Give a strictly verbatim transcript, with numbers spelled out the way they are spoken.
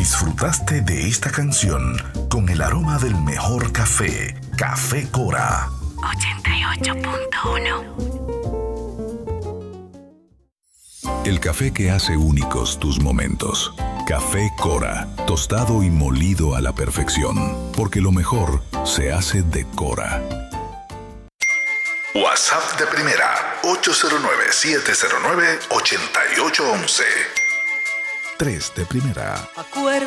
Disfrutaste de esta canción con el aroma del mejor café, Café Cora. ochenta y ocho punto uno. El café que hace únicos tus momentos. Café Cora, tostado y molido a la perfección, porque lo mejor se hace de Cora. WhatsApp de primera, ocho cero nueve, siete cero nueve, ocho ocho uno uno. tres de primera.